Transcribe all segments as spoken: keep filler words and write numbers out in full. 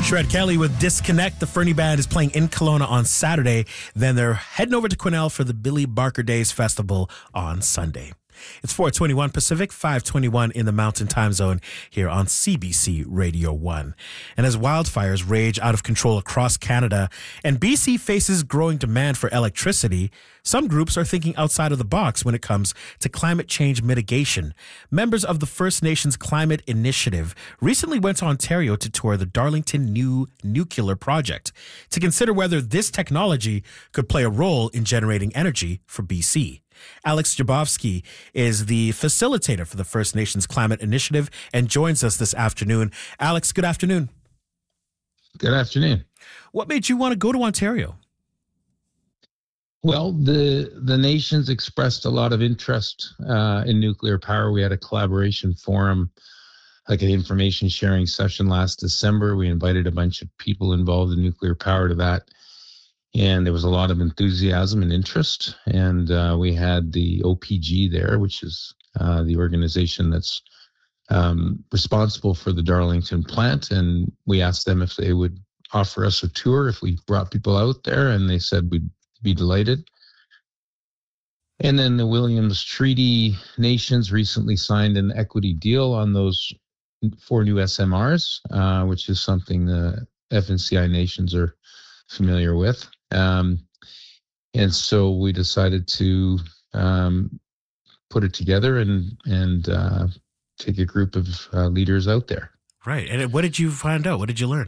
Shred Kelly with Disconnect. The Fernie Band is playing in Kelowna on Saturday. Then they're heading over to Quesnel for the Billy Barker Days Festival on Sunday. It's four twenty-one Pacific, five twenty-one in the Mountain Time Zone here on C B C Radio one. And as wildfires rage out of control across Canada and B C faces growing demand for electricity, some groups are thinking outside of the box when it comes to climate change mitigation. Members of the First Nations Climate Initiative recently went to Ontario to tour the Darlington New Nuclear Project to consider whether this technology could play a role in generating energy for B C. Alex Jabovsky is the facilitator for the First Nations Climate Initiative and joins us this afternoon. Alex, good afternoon. Good afternoon. What made you want to go to Ontario? Well, the the nations expressed a lot of interest uh, in nuclear power. We had a collaboration forum, like an information sharing session last December. We invited a bunch of people involved in nuclear power to that. And there was a lot of enthusiasm and interest. And uh, we had the O P G there, which is uh, the organization that's um, responsible for the Darlington plant. And we asked them if they would offer us a tour if we brought people out there. And they said we'd be delighted. And then the Williams Treaty Nations recently signed an equity deal on those four new S M Rs, uh, which is something the F N C I nations are familiar with. Um, and so we decided to um, put it together and and uh, take a group of uh, leaders out there. Right. And what did you find out? What did you learn?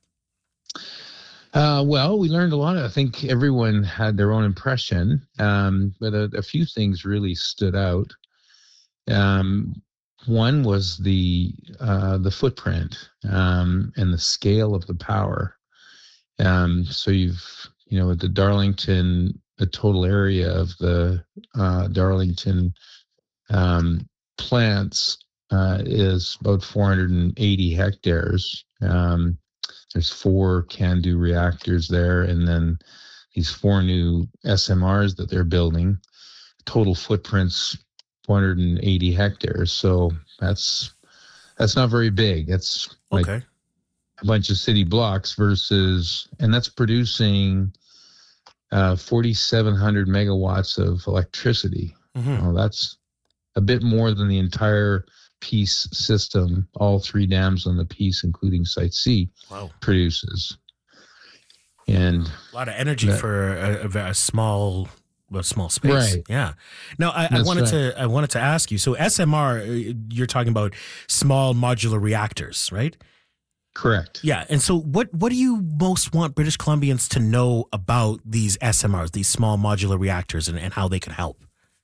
Uh, well, we learned a lot. I think everyone had their own impression, um, but a, a few things really stood out. Um, one was the uh, the footprint um, and the scale of the power. Um, so you've, you know, the Darlington, the total area of the uh, Darlington um, plants uh, is about four hundred eighty hectares. Um, there's four CANDU reactors there, and then these four new S M Rs that they're building. Total footprints four hundred eighty hectares. So that's that's not very big. That's like okay. a bunch of city blocks versus, and that's producing uh, forty-seven hundred megawatts of electricity. Mm-hmm. Well, that's a bit more than the entire Peace system, all three dams on the Peace, including Site C, wow. produces. And a lot of energy that, for a, a, a small, a small space. Right. Yeah. Now, I, I wanted right. to, I wanted to ask you. So, S M R, you're talking about small modular reactors, right? Correct. Yeah. And so what, what do you most want British Columbians to know about these S M Rs, these small modular reactors, and, and how they can help?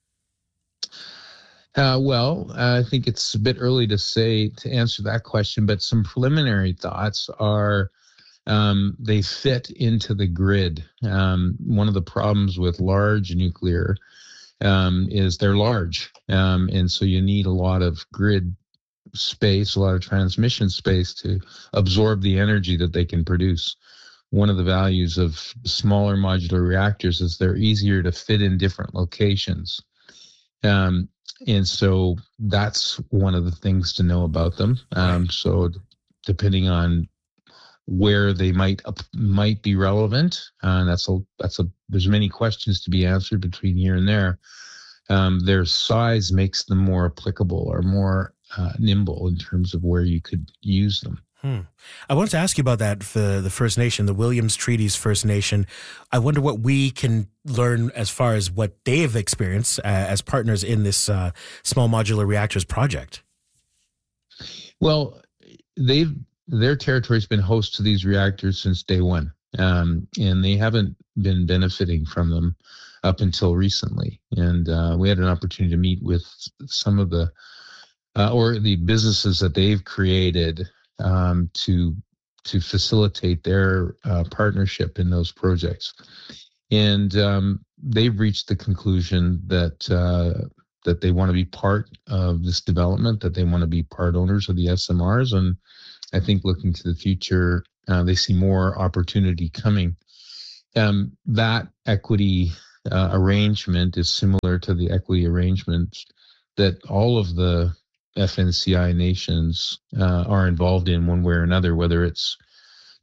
Uh, well, uh, I think it's a bit early to say, to answer that question, but some preliminary thoughts are um, they fit into the grid. Um, one of the problems with large nuclear um, is they're large. Um, and so you need a lot of grid space, a lot of transmission space to absorb the energy that they can produce. One of the values of smaller modular reactors is they're easier to fit in different locations. Um, and so that's one of the things to know about them. Um, right. So depending on where they might uh, might be relevant, uh, that's a that's a there's many questions to be answered between here and there. Um, their size makes them more applicable or more uh, nimble in terms of where you could use them. Hmm. I wanted to ask you about that for the First Nation, the Williams Treaties First Nation. I wonder what we can learn as far as what they've experienced uh, as partners in this uh, small modular reactors project. Well, they've their territory's been host to these reactors since day one, um, and they haven't been benefiting from them up until recently. And uh, we had an opportunity to meet with some of the uh, or the businesses that they've created um, to to facilitate their uh, partnership in those projects. And um, they've reached the conclusion that uh, that they want to be part of this development, that they want to be part owners of the S M Rs. And I think looking to the future, uh, they see more opportunity coming. Um, that equity uh, arrangement is similar to the equity arrangements that all of the F N C I nations uh, are involved in one way or another, whether it's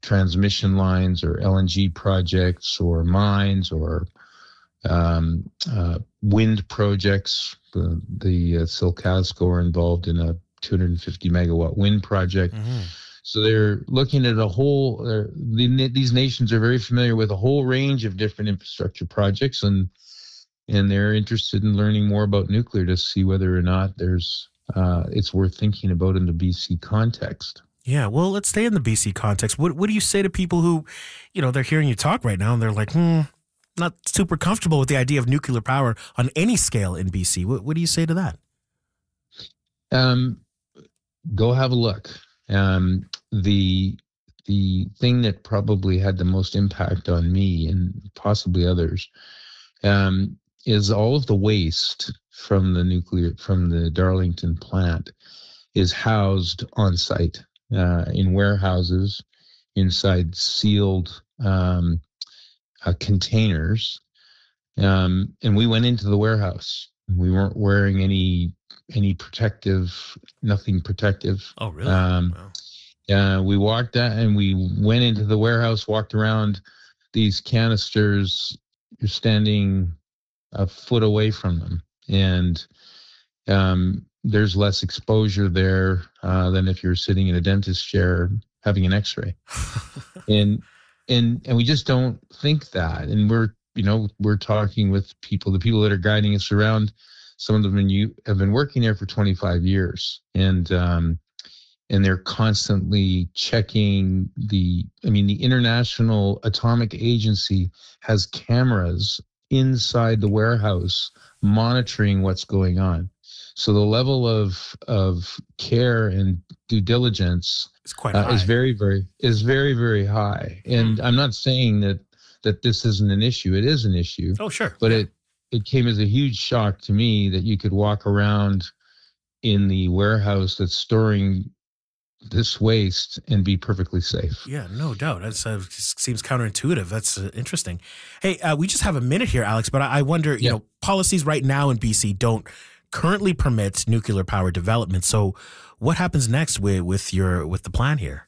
transmission lines or L N G projects or mines or um, uh, wind projects. The, the uh, Silcasco are involved in a two hundred fifty megawatt wind project. Mm-hmm. So they're looking at a whole, uh, the, these nations are very familiar with a whole range of different infrastructure projects, and and they're interested in learning more about nuclear to see whether or not there's uh, it's worth thinking about in the B C context. Yeah, well, let's stay in the B C context. What what do you say to people who, you know, they're hearing you talk right now and they're like, hmm, not super comfortable with the idea of nuclear power on any scale in B C? What, what do you say to that? Um, go have a look. Um, the the thing that probably had the most impact on me and possibly others um, is all of the waste from the nuclear from the Darlington plant is housed on site. Uh, in warehouses, inside sealed um, uh, containers, um, and we went into the warehouse. We weren't wearing any any protective, nothing protective. Oh, really? Um, wow. uh, we walked out and we went into the warehouse, walked around these canisters. You're standing a foot away from them, and um, there's less exposure there uh, than if you're sitting in a dentist chair having an X-ray, and and and we just don't think that. And we're you know we're talking with people, the people that are guiding us around. Some of them and you have been working there for twenty-five years, and um, and they're constantly checking the. I mean, the International Atomic Agency has cameras inside the warehouse monitoring what's going on. So the level of of care and due diligence it's quite uh, high. is very, very is very, very high. And mm. I'm not saying that that this isn't an issue. It is an issue. Oh, sure. But yeah. it it came as a huge shock to me that you could walk around in the warehouse that's storing this waste and be perfectly safe. Yeah, no doubt. That uh, seems counterintuitive. That's uh, interesting. Hey, uh, we just have a minute here, Alex, but I, I wonder, you yeah. know, policies right now in B C don't currently permit nuclear power development. So what happens next with, with your with the plan here?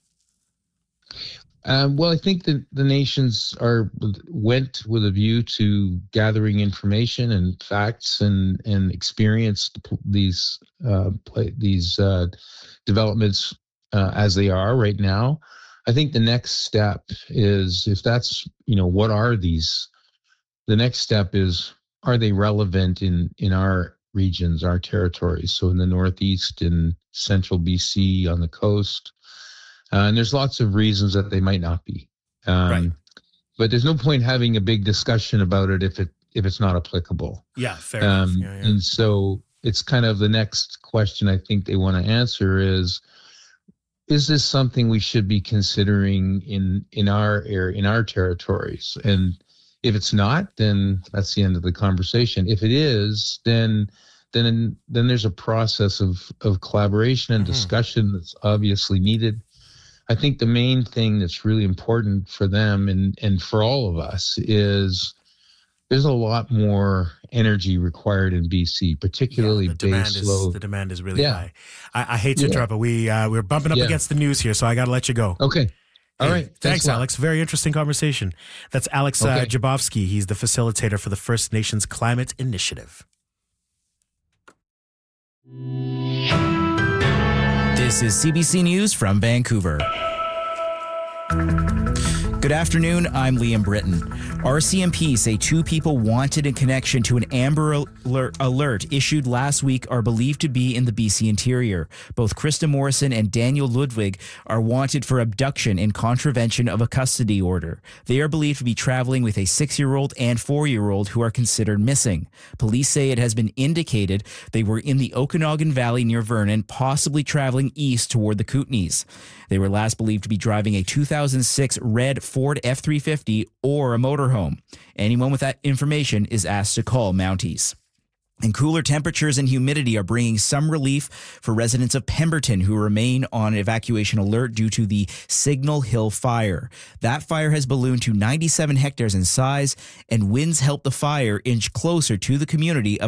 Um, well, I think that the nations are went with a view to gathering information and facts and and experience these uh, play, these uh, developments uh, as they are right now. I think the next step is, if that's you know what are these, the next step is, are they relevant in in our regions, our territories? So in the Northeast, in central B C, on the coast. Uh, and there's lots of reasons that they might not be. Um, right. But there's no point having a big discussion about it if it if it's not applicable. Yeah, fair um, enough. Yeah, yeah. And so it's kind of the next question I think they want to answer is, is this something we should be considering in, in our area, in our territories? And if it's not, then that's the end of the conversation. If it is, then then then there's a process of, of collaboration and mm-hmm. discussion that's obviously needed. I think the main thing that's really important for them and, and for all of us is there's a lot more energy required in B C, particularly yeah, the demand base is, load. The demand is really yeah. high. I, I hate to yeah. interrupt, but we, uh, we're bumping up yeah. against the news here, so I got to let you go. Okay. All hey, right. Thanks, thanks Alex. Very interesting conversation. That's Alex okay. uh, Jabovsky. He's the facilitator for the First Nations Climate Initiative. This is C B C News from Vancouver. Good afternoon, I'm Liam Britton. R C M P say two people wanted in connection to an Amber alert, alert issued last week are believed to be in the B C interior. Both Krista Morrison and Daniel Ludwig are wanted for abduction in contravention of a custody order. They are believed to be traveling with a six-year-old and four-year-old who are considered missing. Police say it has been indicated they were in the Okanagan Valley near Vernon, possibly traveling east toward the Kootenays. They were last believed to be driving a two thousand six red Ford F three fifty or a motorhome. Anyone with that information is asked to call Mounties. And cooler temperatures and humidity are bringing some relief for residents of Pemberton who remain on evacuation alert due to the Signal Hill fire. That fire has ballooned to ninety-seven hectares in size, and winds helped the fire inch closer to the community of